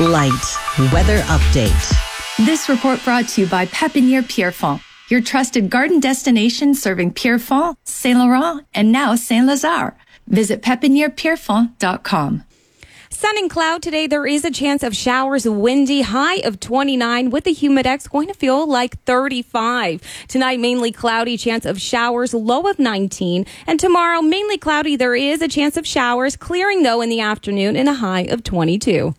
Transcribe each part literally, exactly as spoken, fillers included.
Light weather update. This report brought to you by Pépinière Pierrefonds, your trusted garden destination serving Pierrefonds, Saint Laurent, and now Saint Lazare. Visit pépinière pierrefonds dot com. Sun and cloud today. There is a chance of showers, windy, high of twenty-nine with the humidex going to feel like thirty-five. Tonight, mainly cloudy, chance of showers, low of nineteen. And tomorrow, mainly cloudy. There is a chance of showers, clearing though in the afternoon and a high of twenty-two.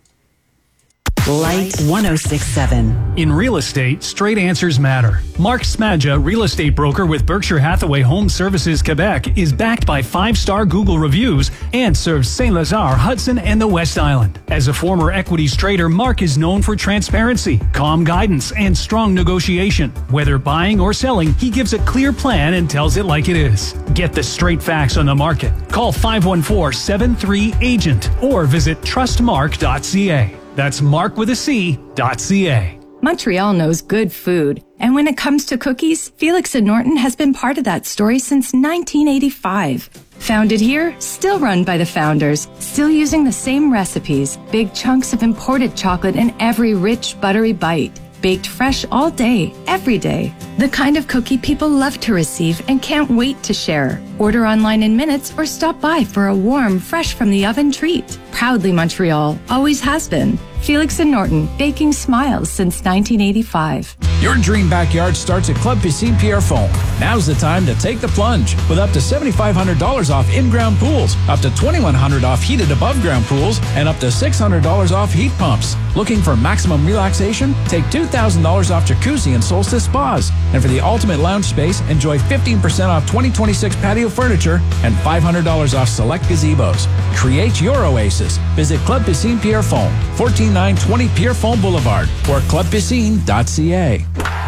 Light one oh six point seven. In real estate, straight answers matter. Mark Smadja, real estate broker with Berkshire Hathaway Home Services Quebec, is backed by five-star Google reviews and serves Saint Lazare, Hudson, and the West Island. As a former equities trader, Mark is known for transparency, calm guidance, and strong negotiation. Whether buying or selling, he gives a clear plan and tells it like it is. Get the straight facts on the market. Call five one four, seven three, agent or visit trust mark dot c a. That's Mark with a C, dot C-A. Montreal knows good food. And when it comes to cookies, Felix and Norton has been part of that story since nineteen eighty-five. Founded here, still run by the founders, still using the same recipes, big chunks of imported chocolate in every rich, buttery bite. Baked fresh all day, every day. The kind of cookie people love to receive and can't wait to share. Order online in minutes or stop by for a warm, fresh from the oven treat. Proudly Montreal, always has been. Felix and Norton, baking smiles since nineteen eighty-five. Your dream backyard starts at Club Piscine Pierrefonds. Now's the time to take the plunge with up to seven thousand five hundred dollars off in-ground pools, up to two thousand one hundred dollars off heated above-ground pools, and up to six hundred dollars off heat pumps. Looking for maximum relaxation? Take two thousand dollars off jacuzzi and Solstice spas. And for the ultimate lounge space, enjoy fifteen percent off twenty twenty-six patio furniture and five hundred dollars off select gazebos. Create your oasis. Visit Club Piscine Pierrefonds, fourteen nine twenty Pierrefonds Boulevard, or club piscine dot c a.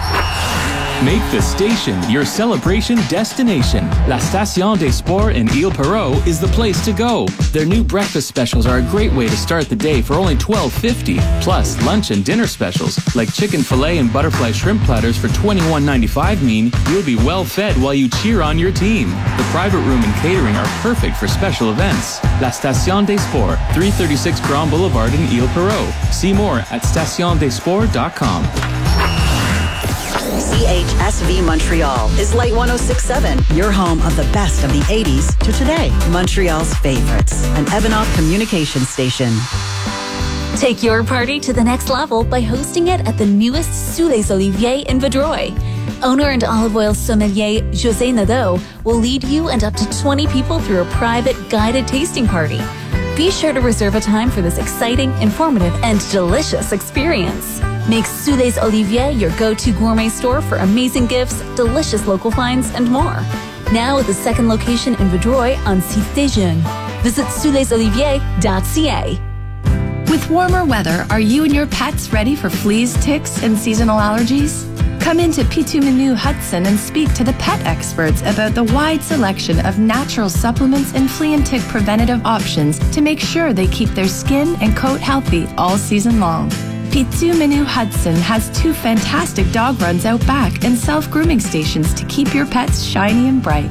Make the station your celebration destination. La Station des Sports in Ile-Perrot is the place to go. Their new breakfast specials are a great way to start the day for only twelve fifty. Plus, lunch and dinner specials like chicken fillet and butterfly shrimp platters for twenty-one ninety-five mean you'll be well fed while you cheer on your team. The private room and catering are perfect for special events. La Station des Sports, three thirty-six Grand Boulevard in Ile-Perrot. See more at station des sports dot com. C H S V Montreal is Light one oh six point seven, your home of the best of the eighties to today. Montreal's favorites, an Evanov communication station. Take your party to the next level by hosting it at the newest Sous les Oliviers in Vaudreuil. Owner and olive oil sommelier José Nadeau will lead you and up to twenty people through a private guided tasting party. Be sure to reserve a time for this exciting, informative, and delicious experience. Make Sous les Oliviers your go-to gourmet store for amazing gifts, delicious local finds, and more. Now with a second location in Vaudreuil on Cité Jeune. Visit sous les oliviers dot c a. With warmer weather, are you and your pets ready for fleas, ticks, and seasonal allergies? Come into Pitou Menu Hudson and speak to the pet experts about the wide selection of natural supplements and flea and tick preventative options to make sure they keep their skin and coat healthy all season long. Pitou Menu Hudson has two fantastic dog runs out back and self-grooming stations to keep your pets shiny and bright.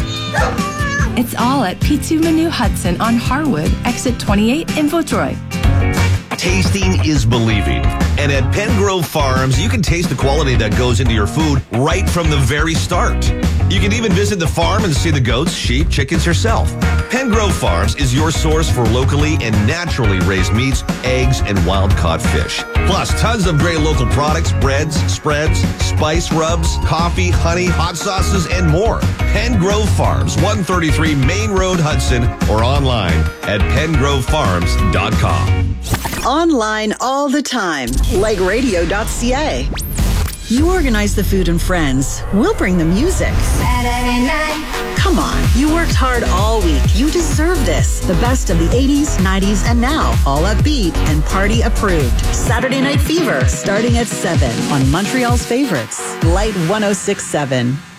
It's all at Pitou Menu Hudson on Harwood, exit twenty-eight in Vaudreuil. Tasting is believing. And at Pengrove Farms, you can taste the quality that goes into your food right from the very start. You can even visit the farm and see the goats, sheep, chickens yourself. Pengrove Farms is your source for locally and naturally raised meats, eggs, and wild-caught fish. Plus, tons of great local products, breads, spreads, spice rubs, coffee, honey, hot sauces, and more. Pengrove Farms, one thirty-three Main Road, Hudson, or online at pengrove farms dot com. Online all the time, like radio dot c a. You organize the food and friends. We'll bring the music. Saturday night. Come on, you worked hard all week. You deserve this. The best of the eighties, nineties, and now. All upbeat and party approved. Saturday Night Fever, starting at seven on Montreal's favorites. Light one oh six point seven.